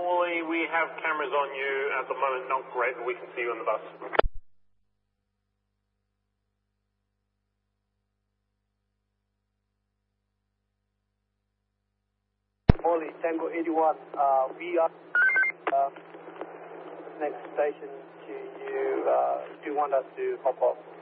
Morley, we have cameras on you at the moment, not great, but we can see you on the bus. Morley, Tango 81, we are next station to you. Do you want us to hop off?